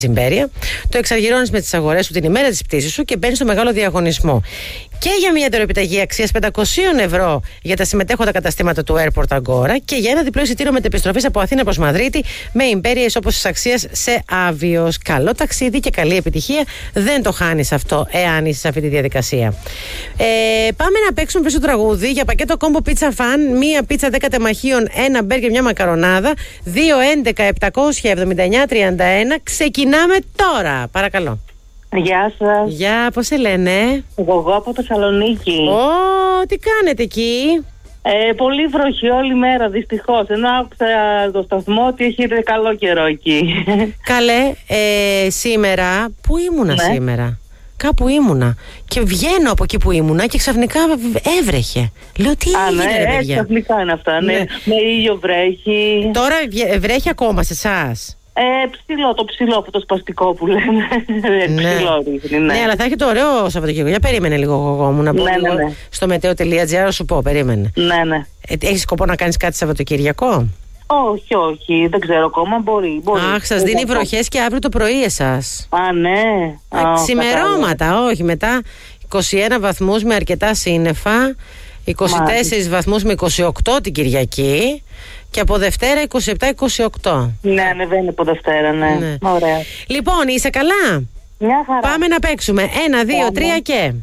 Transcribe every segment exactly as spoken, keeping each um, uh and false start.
Ιμπέρια, το εξαργυρώνεις με τις αγορές σου την ημέρα της πτήσης σου και μπαίνεις στο μεγάλο διαγωνισμό. Και για μια τεροεπιταγή αξίας πεντακόσια ευρώ για τα συμμετέχοντα καταστήματα του Airport Agora και για ένα διπλό εισιτήριο μετεπιστροφής από Αθήνα προς Μαδρίτη με Ιμπέρια ισόπωσης αξίας σε Άβιος. Καλό ταξίδι και καλή επιτυχία. Δεν το χάνεις αυτό εάν είσαι σε αυτή τη διαδικασία. Ε, πάμε να παίξουμε πίσω τραγούδι για πακέτο κόμπο πίτσα φαν. Μία πίτσα δέκα τεμαχίων, ένα μπέργκερ, μια μακαρονάδα. δύο έντεκα επτακόσια εβδομήντα εννιά τριάντα ένα. Ξεκινάμε τώρα. Παρακαλώ. Γεια σας. Γεια, πώς σε λένε? Εγώ από Θεσσαλονίκη. Ω, τι κάνετε εκεί? Ε, πολύ βροχή όλη μέρα δυστυχώς. Ενώ άκουσα το σταθμό ότι έχει καλό καιρό εκεί. Καλέ, ε, σήμερα, πού ήμουνα Ναι. σήμερα? Κάπου ήμουνα και βγαίνω από εκεί που ήμουνα και ξαφνικά έβρεχε. Λέω τι Α, έγινε, ναι, ρε ε, παιδιά? ξαφνικά είναι αυτά. Ναι. Ναι. Με ήλιο βρέχει. Τώρα βγε- βρέχει ακόμα σε εσάς? Ε, ψηλό, το ψηλό, αυτό το σπαστικό που λένε. Ναι. Ψηλό ρίχνει, ναι. Ναι, αλλά θα έχετε ωραίο Σαββατοκύριακο. Για περίμενε λίγο, εγώ μου να πω Ναι, λίγο ναι, ναι. στο μετeo.gr σου πω, περίμενε. Ναι, ναι. Ε, έχεις σκοπό να κάνεις κάτι Σαββατοκυριακό? Όχι, όχι, δεν ξέρω ακόμα. Μπορεί. μπορεί. Αχ, σας Δεν δίνει ξέρω. βροχές και αύριο το πρωί εσάς. Α, ναι. Α, Ξημερώματα, όχι. Μετά είκοσι ένα βαθμούς με αρκετά σύννεφα, είκοσι τέσσερις βαθμούς με είκοσι οκτώ την Κυριακή και από Δευτέρα είκοσι επτά είκοσι οκτώ. Ναι, ανεβαίνει από Δευτέρα, ναι. Ναι. Ωραία. Λοιπόν, είσαι καλά? Μια χαρά. Πάμε να παίξουμε. Ένα, δύο, Πάμε. τρία και...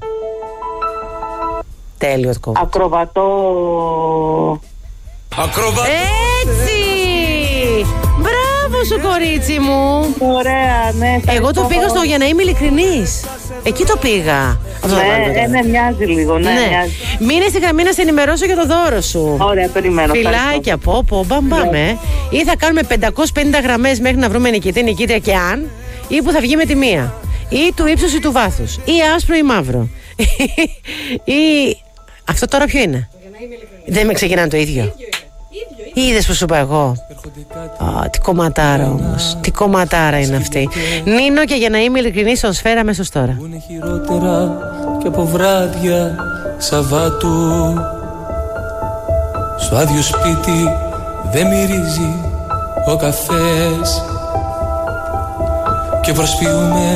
Τέλειο το κόμμα. Ακροβατό. Ακροβατό. Έτσι! Μπράβο σου, κορίτσι μου! Ωραία, ναι. Εγώ το ευχαριστώ πήγα στο, πολύ. για να είμαι ειλικρινής. Εκεί το πήγα. Αυτό θα βάλω Ναι, τώρα. ε, ναι, μοιάζει λίγο. Ναι, Ναι. μοιάζει. Μείνε στη γραμμή να σε ενημερώσω για το δώρο σου. Ωραία, περιμένω. Φιλάκια, πω, πω, μπαμ, πάμε. Ή θα κάνουμε πεντακόσιες πενήντα γραμμές μέχρι να βρούμε νικητή, νικήτρια και αν, ή που θα βγει με τη μία. Ή του ύψους ή του βάθους. Ή άσπρο ή μαύρο. Ή. Αυτό τώρα ποιο είναι? Δεν με ξεκινάνε το ίδιο. Είδες που σου είπα εγώ? Α, τι κομματάρα όμως. Τι κομματάρα είναι αυτή. Νίνο, και για να είμαι ειλικρινής, στον Σφαίρα αμέσως τώρα. Που είναι χειρότερα και από βράδια Σαββάτου. Στο άδειο σπίτι δεν μυρίζει ο καφές και προσποιούμε